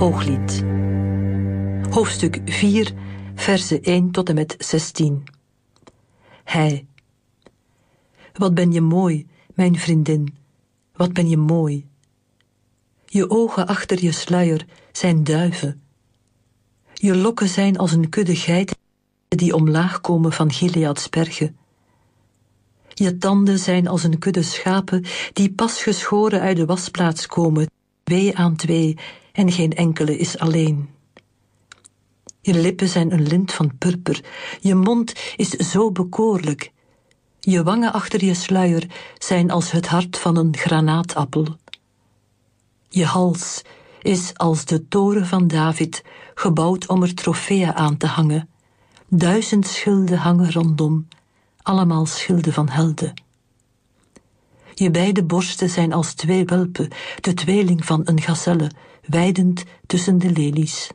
Hooglied. Hoofdstuk 4, versen 1 tot en met 16. Hij. Wat ben je mooi, mijn vriendin, wat ben je mooi. Je ogen achter je sluier zijn duiven. Je lokken zijn als een kudde geiten die omlaag komen van Gileads bergen. Je tanden zijn als een kudde schapen die pas geschoren uit de wasplaats komen, 2 aan 2, en geen enkele is alleen. Je lippen zijn een lint van purper, je mond is zo bekoorlijk. Je wangen achter je sluier zijn als het hart van een granaatappel. Je hals is als de toren van David, gebouwd om er trofeeën aan te hangen. 1000 schilden hangen rondom, allemaal schilden van helden. Je beide borsten zijn als 2 welpen, de tweeling van een gazelle, weidend tussen de lelies.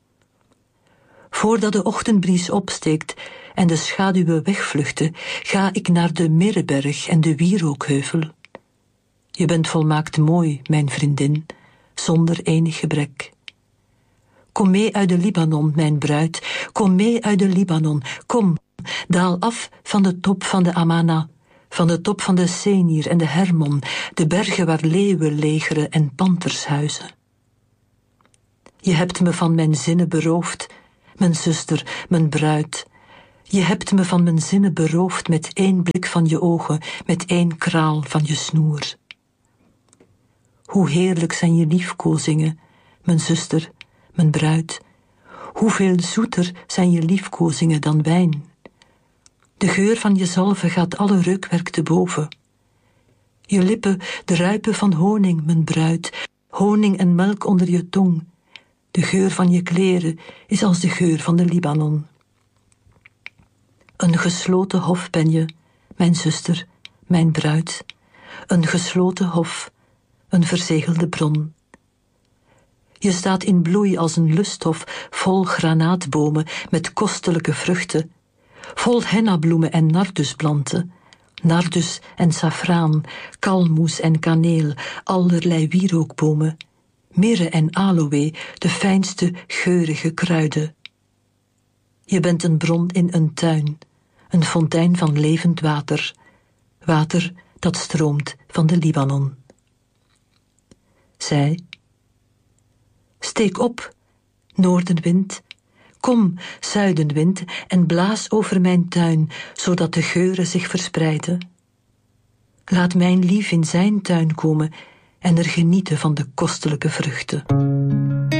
Voordat de ochtendbries opsteekt en de schaduwen wegvluchten, ga ik naar de Mirreberg en de wierookheuvel. Je bent volmaakt mooi, mijn vriendin, zonder enig gebrek. Kom mee uit de Libanon, mijn bruid, kom mee uit de Libanon, kom, daal af van de top van de Amana, van de top van de Senir en de Hermon, de bergen waar leeuwen legeren en panters huizen. Je hebt me van mijn zinnen beroofd, mijn zuster, mijn bruid. Je hebt me van mijn zinnen beroofd met 1 blik van je ogen, met 1 kraal van je snoer. Hoe heerlijk zijn je liefkozingen, mijn zuster, mijn bruid. Hoeveel zoeter zijn je liefkozingen dan wijn. De geur van je zalven gaat alle reukwerk te boven. Je lippen druipen van honing, mijn bruid, honing en melk onder je tong. De geur van je kleren is als de geur van de Libanon. Een gesloten hof ben je, mijn zuster, mijn bruid. Een gesloten hof, een verzegelde bron. Je staat in bloei als een lusthof vol granaatbomen met kostelijke vruchten, vol hennabloemen en nardusplanten, nardus en safraan, kalmoes en kaneel, allerlei wierookbomen, mirre en aloë, de fijnste geurige kruiden. Je bent een bron in een tuin, een fontein van levend water, water dat stroomt van de Libanon. Zij. Steek op, noordenwind, kom, zuidenwind, en blaas over mijn tuin, zodat de geuren zich verspreiden. Laat mijn lief in zijn tuin komen en er genieten van de kostelijke vruchten.